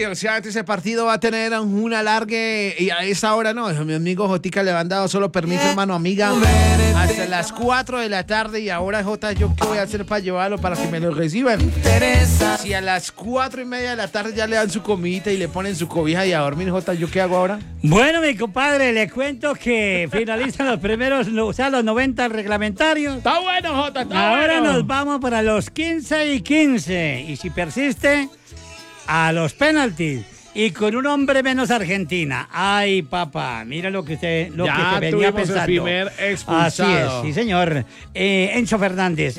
y obviamente ese partido va a tener un alargue y a esa hora no, mi amigo Jotica le han dado solo permiso, hermano, amiga, hasta las 4 de la tarde y ahora Jota, ¿yo qué voy a hacer para llevarlo para que me lo reciban? Si a las 4:30 de la tarde ya le dan su comidita y le ponen su cobija y a dormir, Jota, ¿yo qué hago ahora? Bueno, mi compadre, le cuento que finalizan los primeros, o sea, los 90 reglamentarios. Está bueno, Jota, está Ahora bueno. nos vamos para los 15 y 15. Y si persiste, a los penaltis. Y con un hombre menos Argentina. Ay, papá, mira lo que se venía pensando. El primer expulsado. Así es, sí, señor. Enzo Fernández,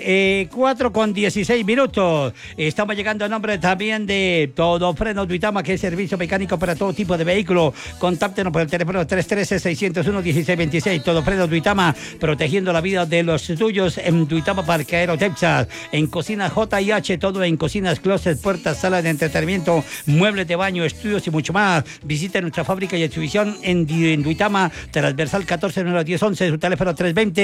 4:16. Estamos llegando a nombre también de Todo Frenos Duitama, que es servicio mecánico para todo tipo de vehículo. Contáctenos por el teléfono 313-601-1626. Todo Frenos Duitama, protegiendo la vida de los tuyos en Duitama, Parqueadero, Texas. En Cocinas J&H, todo en cocinas, closet, puertas, sala de entretenimiento, muebles de baño, estudios y mucho más. Visita nuestra fábrica y exhibición en Duitama, transversal 14-9-10-11, su teléfono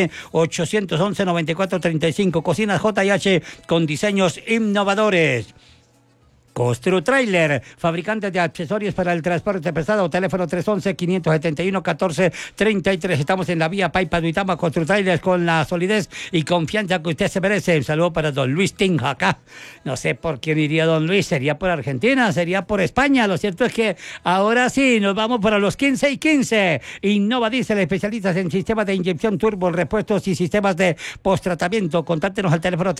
320-811-9435. Cocinas J&H con diseños innovadores. Constru Trailer, fabricante de accesorios para el transporte pesado, teléfono 311-571-1433. Estamos en la vía Paipa Duitama. Constru Trailer, con la solidez y confianza que usted se merece. Un saludo para don Luis Tinja acá. No sé por quién iría don Luis, sería por Argentina, sería por España. Lo cierto es que ahora sí, nos vamos para los 15 y 15. Innova Diesel, especialistas en sistemas de inyección turbo, repuestos y sistemas de posttratamiento. Contáctenos al teléfono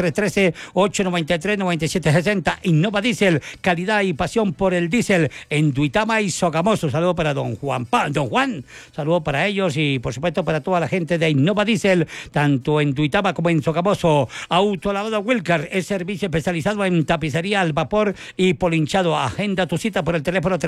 313-893-9760. Innova Diesel, calidad y pasión por el diésel en Duitama y Sogamoso. Saludo para don Juan. Saludo para ellos y por supuesto para toda la gente de Innova Diesel, tanto en Duitama como en Sogamoso. Autolavado Wilcar es servicio especializado en tapicería al vapor y polinchado. Agenda tu cita por el teléfono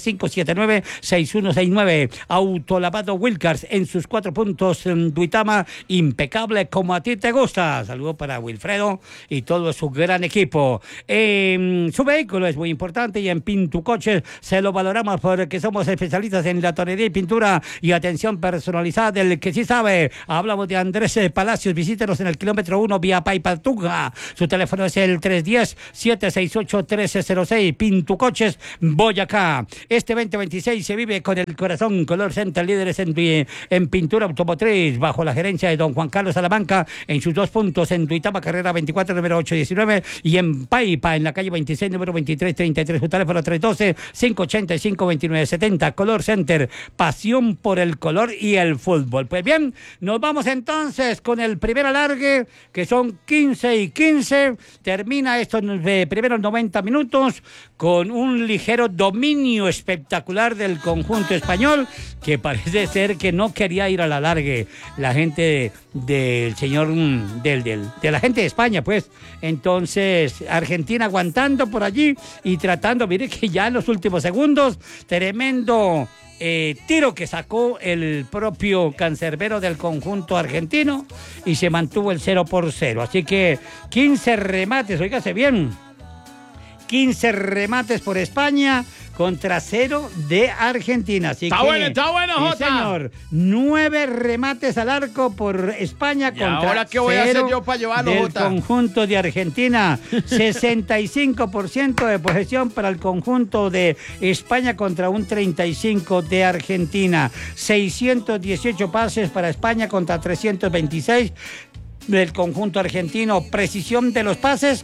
311-579-6169. Autolavado Wilcars en sus 4 puntos en Duitama, impecable como a ti te gusta. Saludo para Wilfredo y todo su gran equipo. Su vehículo es muy importante y en Pintucoches se lo valoramos porque somos especialistas en la tonería y pintura y atención personalizada del que sí sabe. Hablamos de Andrés Palacios. Visítenos en el kilómetro 1 vía Paipatuga. Su teléfono es el 310-768-1306. Pintucoches, Boyacá. Este 2026 se vive con el corazón. Color Center, líderes en pintura automotriz, bajo la gerencia de don Juan Carlos Salamanca, en sus 2 puntos en Duitama, carrera 24, número 819, y en Paipa, en la calle 26, número 2333, su teléfono 312-585-2970. Color Center, pasión por el color y el fútbol. Pues bien, nos vamos entonces con el primer alargue, que son 15 y 15. Termina estos primeros 90 minutos con un ligero dominio espectacular del conjunto español, que parece ser que no quería ir al alargue la gente del señor, de la gente de España, pues. Entonces, Argentina aguantando por allí y tratando, mire que ya en los últimos segundos, tremendo tiro que sacó el propio cancerbero del conjunto argentino y se mantuvo el 0-0. Así que 15 remates, oígase bien, 15 remates por España contra 0 de Argentina. Así está bueno, Jota. Sí, señor. 9 remates al arco por España contra ahora qué voy a hacer yo para llevarlo, del Jota. conjunto de Argentina. 65% de posesión para el conjunto de España contra un 35% de Argentina. 618 pases para España contra 326 del conjunto argentino. Precisión de los pases,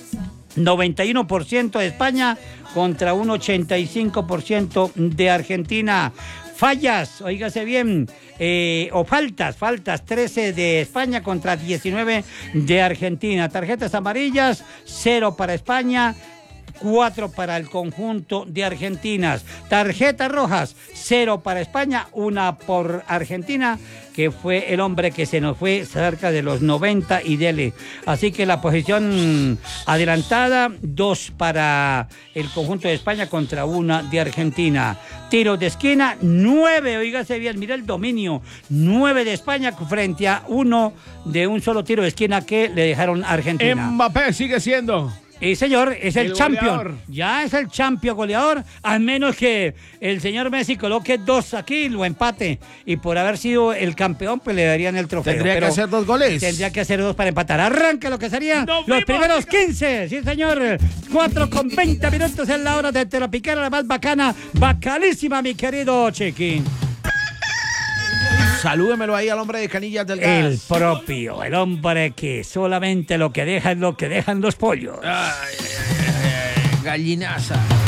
91% de España contra un 85% de Argentina. Fallas, oígase bien, o faltas, 13 de España contra 19 de Argentina. Tarjetas amarillas, 0 para España, 4 para el conjunto de Argentinas. Tarjetas rojas, 0 para España, 1 por Argentina, que fue el hombre que se nos fue cerca de los 90 y dele. Así que la posición adelantada, 2 para el conjunto de España contra 1 de Argentina. Tiros de esquina, 9, oígase bien, mira el dominio, 9 de España frente a 1 de un solo tiro de esquina que le dejaron a Argentina. Mbappé sigue siendo Y señor, es el champion. goleador. Ya es el champion goleador, al menos que el señor Messi coloque 2 aquí, lo empate. Y por haber sido el campeón, pues le darían el trofeo. Tendría que Pero hacer 2 goles. tendría que hacer 2 para empatar. Arranca lo que serían ¡Nos los vimos, primeros chicos! 15. Sí, señor. 4:20 minutos en la hora de Terapicara, la más bacana, bacalísima, mi querido Chiquín. Salúdemelo ahí al hombre de Canillas del Gas. El propio, el hombre que solamente lo que deja es lo que dejan los pollos. Ay, gallinaza.